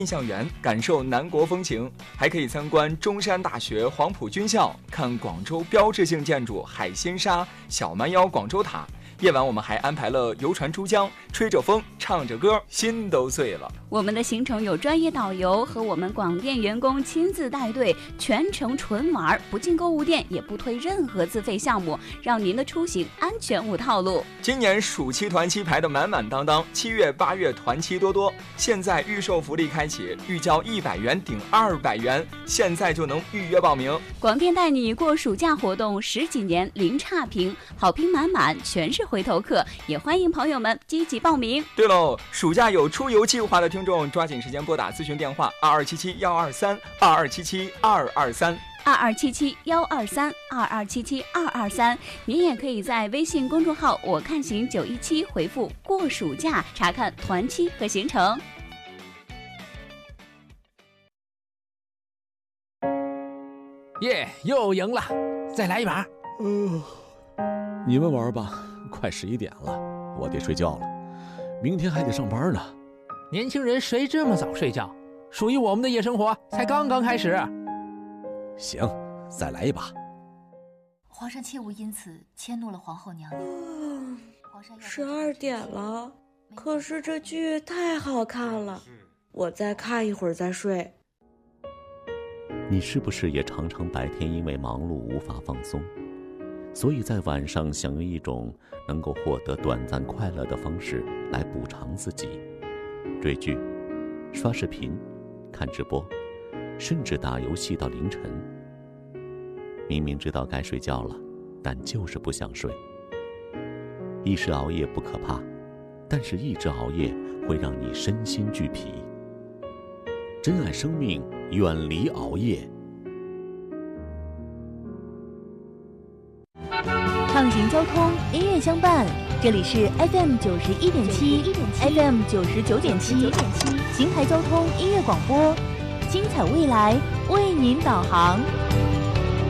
印象园感受南国风情，还可以参观中山大学黄埔军校，看广州标志性建筑海心沙、小蛮腰广州塔。夜晚我们还安排了游船珠江，吹着风，唱着歌，心都碎了。 我们的行程有专业导游和我们广电员工亲自带队，全程纯玩，不进购物店，也不推任何自费项目，让您的出行安全无套路。 今年暑期团期排得满满当当，7月8月团期多多。现在预售福利开启，预交100元顶200元，现在就能预约报名。 广电带你过暑假活动10几年零差评，好评满满，全是回头客，也欢迎朋友们积极报名。 对喽，暑假有出游计划的听众，抓紧时间拨打咨询电话 2277-123，2277-123，2277-223。您也可以在微信公众号我看行917回复过暑假，查看团期和行程。 耶，又赢了，再来一把。 你们玩吧，快11点了，我得睡觉了，明天还得上班呢。 年轻人谁这么早睡觉？属于我们的夜生活才刚刚开始。 行，再来一把。 皇上切勿因此迁怒了皇后娘娘。 12点了，可是这剧太好看了，我再看一会儿再睡。 你是不是也常常白天因为忙碌无法放松，所以在晚上想用一种能够获得短暂快乐的方式来补偿自己？追剧、刷视频、看直播，甚至打游戏到凌晨。明明知道该睡觉了，但就是不想睡。一时熬夜不可怕，但是一直熬夜会让你身心俱疲。珍爱生命，远离熬夜。 畅行交通，音乐相伴。这里是 FM 91.7 FM 99.7邢台交通音乐广播，精彩未来为您导航。